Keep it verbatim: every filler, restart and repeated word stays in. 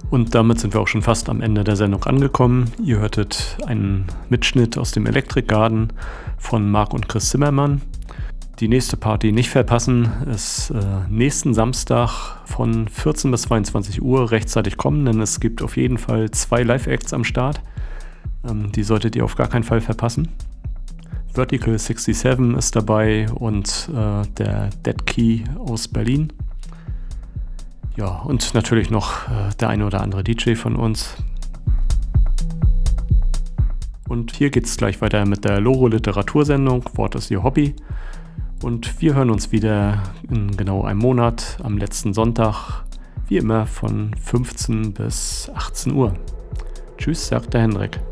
Und damit sind wir auch schon fast am Ende der Sendung angekommen. Ihr hörtet einen Mitschnitt aus dem Electric Garden von Marc und Chris Zimmermann. Die nächste Party nicht verpassen ist äh, nächsten Samstag von vierzehn bis zweiundzwanzig Uhr rechtzeitig kommen, denn es gibt auf jeden Fall zwei Live-Acts am Start. Ähm, die solltet ihr auf gar keinen Fall verpassen. Vertical siebenundsechzig ist dabei und äh, der Dead Key aus Berlin. Ja, und natürlich noch äh, der eine oder andere D J von uns. Und hier geht's gleich weiter mit der Loro-Literatursendung Wort ist Ihr Hobby. Und wir hören uns wieder in genau einem Monat am letzten Sonntag, wie immer von fünfzehn bis achtzehn Uhr. Tschüss, sagt der Hendrik.